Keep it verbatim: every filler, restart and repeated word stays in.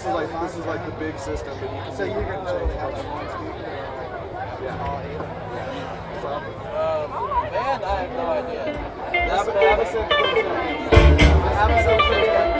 this is like this is like the big system that you can. So you're gonna literally have like one speaker. Yeah. All eight. Um, man, I have no idea. I haven't, I haven't said I haven't said